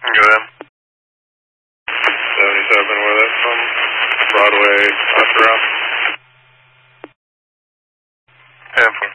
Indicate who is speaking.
Speaker 1: Go ahead. 77 with it from Broadway, Oscar. 10-4.